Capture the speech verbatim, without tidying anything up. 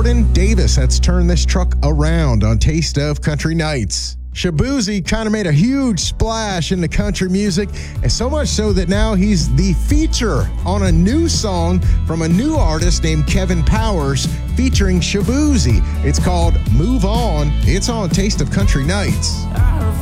Jordan Davis that's turned this truck around on Taste of Country Nights. Shaboozey kind of made a huge splash into country music, and so much so that now he's the feature on a new song from a new artist named Kevin Powers featuring Shaboozey. It's called Move On. It's on Taste of Country Nights.